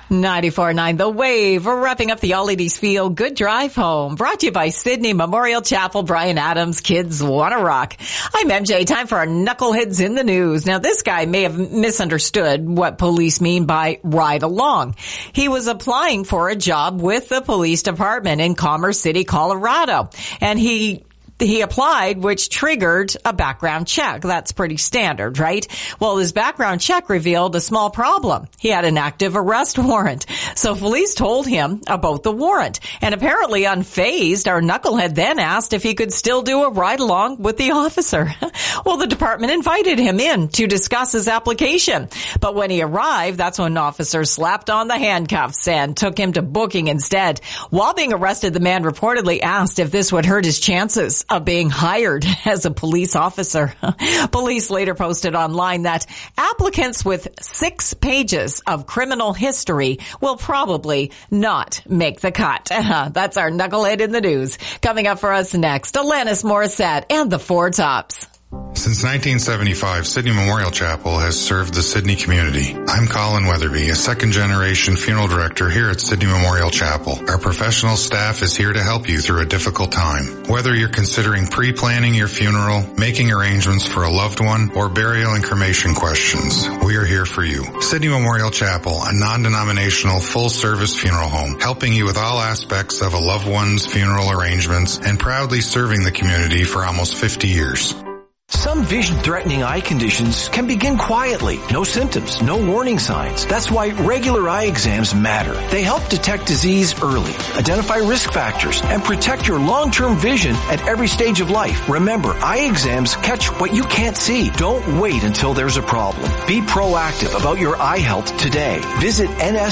94.9 The Wave. We're wrapping up the All Ladies Feel Good Drive Home. Brought to you by Sydney Memorial Chapel. Brian Adams, Kids Wanna Rock. I'm MJ. Time for our Knuckleheads in the News. Now, this guy may have misunderstood what police mean by ride along. He was applying for a job with the police department in Commerce City, Colorado. And he applied, which triggered a background check. That's pretty standard, right? Well, his background check revealed a small problem. He had an active arrest warrant. So police told him about the warrant. And apparently unfazed, our knucklehead then asked if he could still do a ride-along with the officer. Well, the department invited him in to discuss his application. But when he arrived, that's when officers slapped on the handcuffs and took him to booking instead. While being arrested, the man reportedly asked if this would hurt his chances of being hired as a police officer. Police later posted online that applicants with 6 pages of criminal history will probably not make the cut. That's our Knucklehead in the News. Coming up for us next, Alanis Morissette and the Four Tops. Since 1975, Sydney Memorial Chapel has served the Sydney community. I'm Colin Weatherby, a second-generation funeral director here at Sydney Memorial Chapel. Our professional staff is here to help you through a difficult time. Whether you're considering pre-planning your funeral, making arrangements for a loved one, or burial and cremation questions, we are here for you. Sydney Memorial Chapel, a non-denominational, full-service funeral home, helping you with all aspects of a loved one's funeral arrangements and proudly serving the community for almost 50 years. Some vision-threatening eye conditions can begin quietly. No symptoms, no warning signs. That's why regular eye exams matter. They help detect disease early, identify risk factors, and protect your long-term vision at every stage of life. Remember, eye exams catch what you can't see. Don't wait until there's a problem. Be proactive about your eye health today. Visit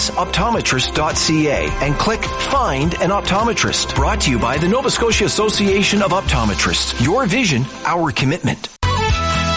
nsoptometrist.ca and click Find an Optometrist. Brought to you by the Nova Scotia Association of Optometrists. Your vision, our commitment.